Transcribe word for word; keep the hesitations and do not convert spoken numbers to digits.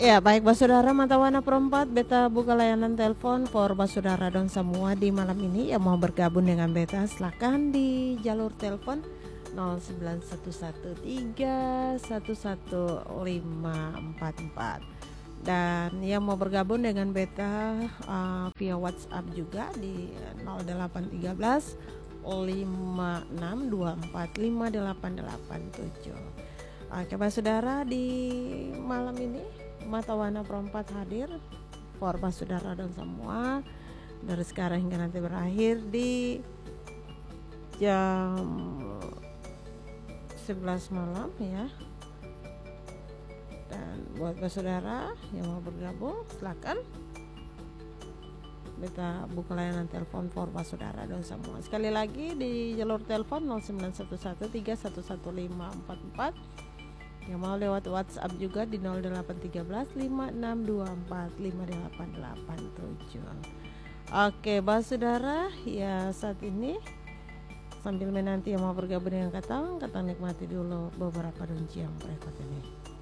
Ya, baik Basudara Matawana Perempat, beta buka layanan telepon for Basudara dan semua di malam ini yang mau bergabung dengan beta, silakan di jalur telepon nol sembilan satu satu tiga satu satu lima empat empat. Dan yang mau bergabung dengan beta uh, via WhatsApp juga di nol delapan tiga nol lima enam dua empat lima delapan delapan tujuh. Oke, Basudara, di malam ini Matawana Perempat hadir for Basudara dan semua dari sekarang hingga nanti berakhir di jam sebelas malam ya. Dan buat Basudara yang mau bergabung silakan kita buka layanan telepon for Basudara dan semua. Sekali lagi di jalur telepon nol sembilan satu satu tiga satu satu lima empat empat. Yang mau lewat WhatsApp juga di nol delapan tiga lima enam dua empat lima delapan delapan tujuh. Oke, Basudara, ya saat ini sambil menanti yang mau bergabung dengan Katang, Katang nikmati dulu beberapa kunci yang berikut ini.